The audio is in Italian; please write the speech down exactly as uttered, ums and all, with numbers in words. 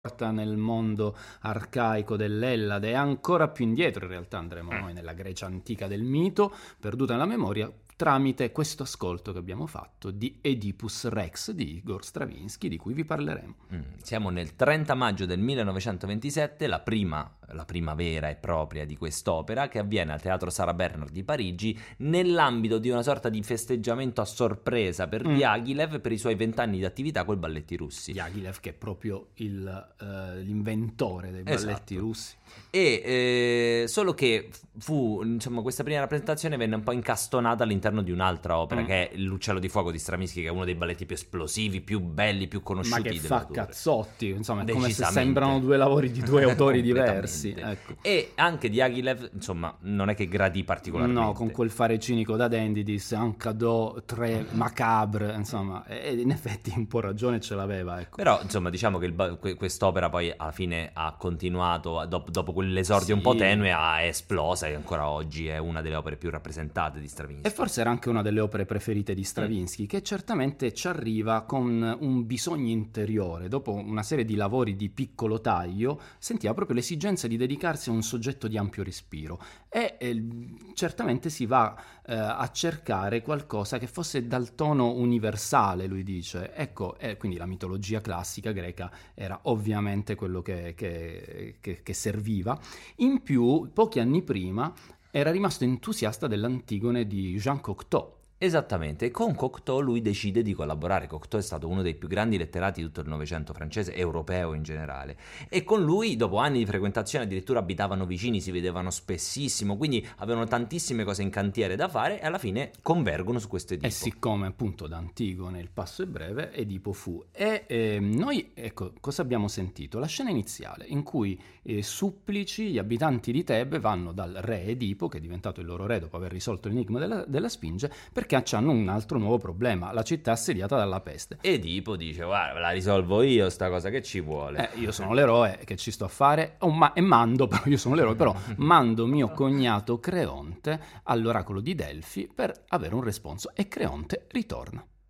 nel mondo arcaico dell'Ellade e ancora più indietro, in realtà andremo noi nella Grecia antica del mito, perduta nella memoria, tramite questo ascolto che abbiamo fatto di Oedipus Rex di Igor Stravinsky, di cui vi parleremo. Mm, siamo nel trenta maggio del millenovecentoventisette, la prima, la prima vera e propria di quest'opera, che avviene al Teatro Sarah Bernhardt di Parigi nell'ambito di una sorta di festeggiamento a sorpresa per mm. Diaghilev per i suoi vent'anni di attività con i balletti russi. Diaghilev, che è proprio il, uh, l'inventore dei balletti esatto. russi. E eh, solo che fu, insomma, questa prima rappresentazione venne un po' incastonata all'interno di un'altra opera, mm. che è L'Uccello di Fuoco di Stravinsky, che è uno dei balletti più esplosivi, più belli, più conosciuti. Ma che fa dell'autore. Cazzotti, insomma, è come se sembrano due lavori di due autori diversi. Ecco. E anche Diaghilev, insomma, non è che gradì particolarmente. No, con quel fare cinico da dandy, disse un cadeau très macabre, insomma, e in effetti un po' ragione ce l'aveva. Ecco. Però, insomma, diciamo che il, quest'opera poi alla fine ha continuato, dopo, dopo quell'esordio sì. un po' tenue, ha esplosa e ancora oggi è una delle opere più rappresentate di Stravinsky. E forse era anche una delle opere preferite di Stravinsky, mm. che certamente ci arriva con un bisogno interiore. Dopo una serie di lavori di piccolo taglio, sentiva proprio l'esigenza di dedicarsi a un soggetto di ampio respiro e eh, certamente si va eh, a cercare qualcosa che fosse dal tono universale, lui dice. Ecco, eh, quindi la mitologia classica greca era ovviamente quello che, che, che, che serviva. In più, pochi anni prima, era rimasto entusiasta dell'Antigone di Jean Cocteau. Esattamente, e con Cocteau lui decide di collaborare. Cocteau è stato uno dei più grandi letterati di tutto il Novecento francese, europeo in generale, e con lui dopo anni di frequentazione addirittura abitavano vicini, si vedevano spessissimo, quindi avevano tantissime cose in cantiere da fare e alla fine convergono su questo Edipo. E siccome appunto da Antigone il passo è breve, Edipo fu. E eh, noi, ecco, cosa abbiamo sentito? La scena iniziale in cui eh, supplici, gli abitanti di Tebe, vanno dal re Edipo, che è diventato il loro re dopo aver risolto l'enigma della, della Sfinge, perché hanno un altro nuovo problema, la città assediata dalla peste. Edipo dice: guarda, la risolvo io sta cosa, che ci vuole? Eh, io sono l'eroe, che ci sto a fare? Oh, ma- e mando, però io sono l'eroe, però mando mio cognato Creonte all'oracolo di Delfi per avere un responso, e Creonte ritorna.